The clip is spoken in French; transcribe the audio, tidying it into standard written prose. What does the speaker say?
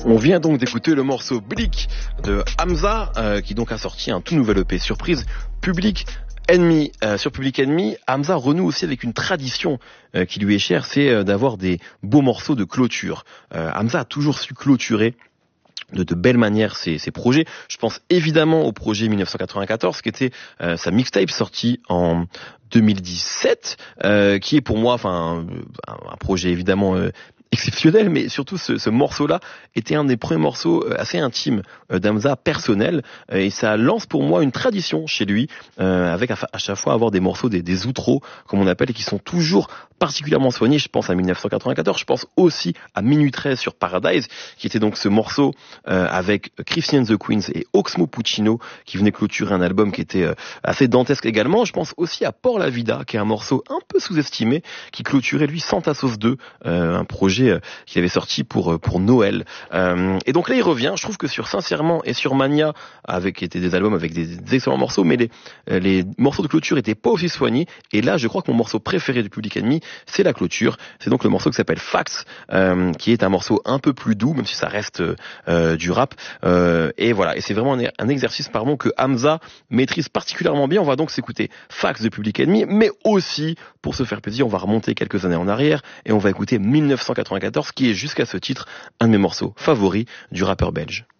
On vient donc d'écouter le morceau Blick de Hamza, qui donc a sorti un tout nouvel EP surprise, Public Enemy. Sur Public Enemy, Hamza renoue aussi avec une tradition qui lui est chère, c'est d'avoir des beaux morceaux de clôture. Hamza a toujours su clôturer de belle manière ses projets. Je pense évidemment au projet 1994, qui était sa mixtape sortie en 2017, qui est pour moi un projet évidemment exceptionnel, mais surtout ce morceau-là était un des premiers morceaux assez intimes d'Hamza, personnel, et ça lance pour moi une tradition chez lui, avec à chaque fois avoir des morceaux, des outros, comme on appelle, et qui sont toujours particulièrement soignés. Je pense à 1994, je pense aussi à Minuit 13 sur Paradise, qui était donc ce morceau avec Christian the Queens et Oxmo Puccino, qui venait clôturer un album qui était assez dantesque également. Je pense aussi à Por la Vida, qui est un morceau un peu sous-estimé, qui clôturait lui Santa Sauce 2, un projet qu'il avait sorti pour Noël. Et donc là, il revient. Je trouve que sur Sincèrement et sur Mania, qui étaient des albums avec des excellents morceaux, mais les morceaux de clôture étaient pas aussi soignés. Et là, je crois que mon morceau préféré du Public Enemy, c'est la clôture. C'est donc le morceau qui s'appelle Fax, qui est un morceau un peu plus doux, même si ça reste du rap. Et voilà. Et c'est vraiment un exercice, pardon, que Hamza maîtrise particulièrement bien. On va donc s'écouter Fax de Public Enemy, mais aussi, pour se faire plaisir, on va remonter quelques années en arrière et on va écouter 1994, qui est jusqu'à ce titre un de mes morceaux favoris du rappeur belge.